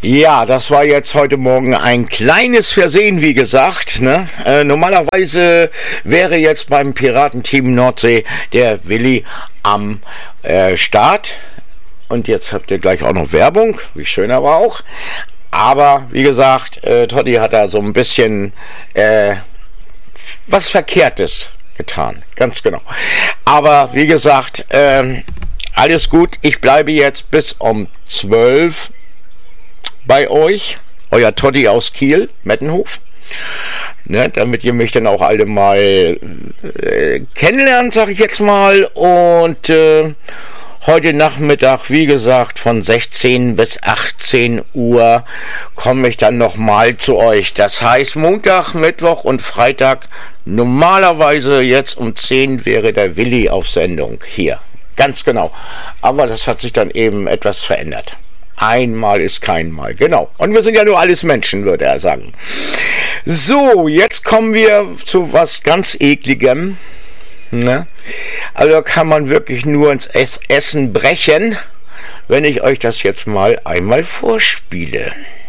Ja, das war jetzt heute Morgen ein kleines Versehen, wie gesagt. Ne? Normalerweise wäre jetzt beim Piratenteam Nordsee der Willi am Start. Und jetzt habt ihr gleich auch noch Werbung, wie schön aber auch. Aber wie gesagt, Toddy hat da so ein bisschen was Verkehrtes getan, ganz genau. Aber wie gesagt, alles gut. Ich bleibe jetzt bis um 12 bei euch. Euer Toddy aus Kiel, Mettenhof. Ne, damit ihr mich dann auch alle mal kennenlernt, sag ich jetzt mal. Und heute Nachmittag, wie gesagt, von 16 bis 18 Uhr komme ich dann nochmal zu euch. Das heißt, Montag, Mittwoch und Freitag, normalerweise jetzt um 10 wäre der Willi auf Sendung hier. Ganz genau. Aber das hat sich dann eben etwas verändert. Einmal ist kein Mal, genau. Und wir sind ja nur alles Menschen, würde er sagen. So, jetzt kommen wir zu was ganz Ekligem. Ne? Also kann man wirklich nur ins Essen brechen, wenn ich euch das jetzt mal einmal vorspiele.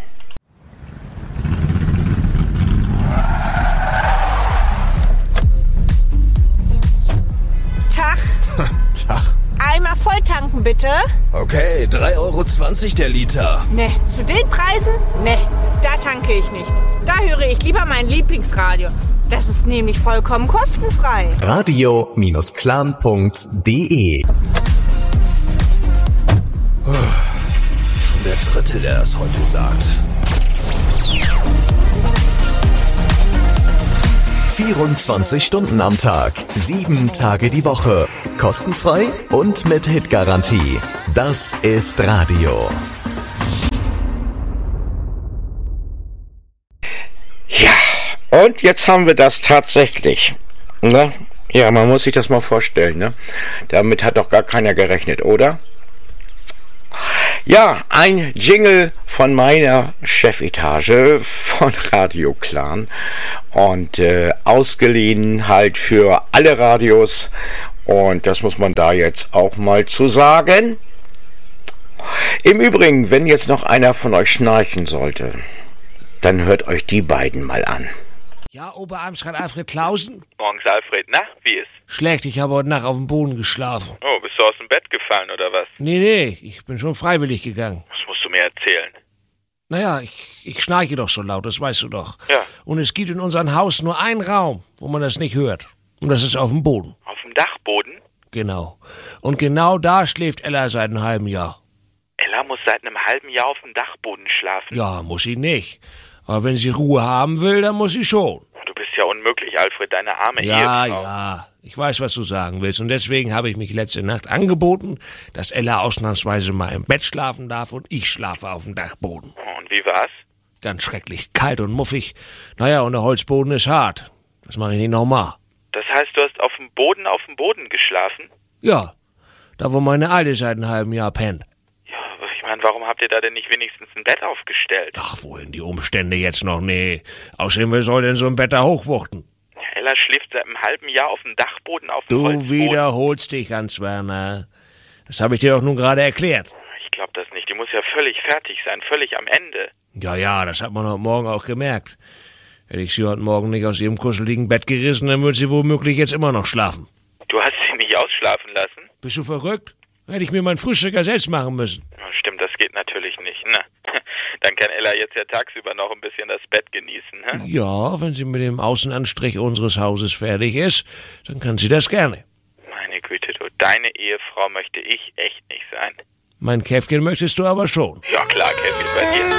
Tag. Tag. Einmal voll tanken, bitte. Okay, 3,20 € der Liter. Ne, zu den Preisen? Ne, da tanke ich nicht. Da höre ich lieber mein Lieblingsradio. Das ist nämlich vollkommen kostenfrei. Radio-clan.de Schon der dritte, der das heute sagt. 24 Stunden am Tag, 7 Tage die Woche. Kostenfrei und mit Hitgarantie. Das ist Radio. Ja, und jetzt haben wir das tatsächlich. Ne? Ja, man muss sich das mal vorstellen. Ne? Damit hat doch gar keiner gerechnet, oder? Ja, ein Jingle von meiner Chefetage von Radio Clan und ausgeliehen halt für alle Radios, und das muss man da jetzt auch mal zu sagen. Im Übrigen, wenn jetzt noch einer von euch schnarchen sollte, dann hört euch die beiden mal an. Ja, Oberamtsrat Alfred Clausen? Morgens, Alfred. Na, wie ist? Schlecht, ich habe heute Nacht auf dem Boden geschlafen. Oh, bist du aus dem Bett gefallen, oder was? Nee, ich bin schon freiwillig gegangen. Das musst du mir erzählen. Naja, ich schnarche doch so laut, das weißt du doch. Ja. Und es gibt in unserem Haus nur einen Raum, wo man das nicht hört. Und das ist auf dem Boden. Auf dem Dachboden? Genau. Und genau da schläft Ella seit einem halben Jahr. Ella muss seit einem halben Jahr auf dem Dachboden schlafen. Ja, muss sie nicht. Aber wenn sie Ruhe haben will, dann muss sie schon. Du bist ja unmöglich, Alfred, deine arme Ja, Ehefrau. ja. Ich weiß, was du sagen willst. Und deswegen habe ich mich letzte Nacht angeboten, dass Ella ausnahmsweise mal im Bett schlafen darf und ich schlafe auf dem Dachboden. Und wie war's? Ganz schrecklich, kalt und muffig. Naja, und der Holzboden ist hart. Das mache ich nicht nochmal. Das heißt, du hast auf dem Boden geschlafen? Ja, da wo meine Alte seit einem halben Jahr pennt. Ja, aber ich meine, warum habt ihr da denn nicht wenigstens ein Bett aufgestellt? Ach, wohin die Umstände jetzt noch? Nee. Außerdem, wer soll denn so ein Bett da hochwuchten? Ella schläft seit einem halben Jahr auf dem Dachboden auf dem Holzboden. Du wiederholst dich, Hans-Werner. Das habe ich dir doch nun gerade erklärt. Ich glaube das nicht. Die muss ja völlig fertig sein, völlig am Ende. Ja, das hat man heute Morgen auch gemerkt. Hätte ich sie heute Morgen nicht aus ihrem kuscheligen Bett gerissen, dann würde sie womöglich jetzt immer noch schlafen. Du hast sie nicht ausschlafen lassen? Bist du verrückt? Hätte ich mir mein Frühstück ja selbst machen müssen. Stimmt, das geht natürlich nicht, ne? Dann kann Ella jetzt ja tagsüber noch ein bisschen das Bett genießen, ne? Ja, wenn sie mit dem Außenanstrich unseres Hauses fertig ist, dann kann sie das gerne. Meine Güte, du, deine Ehefrau möchte ich echt nicht sein. Mein Käffchen möchtest du aber schon. Ja klar, Kevin, bei dir.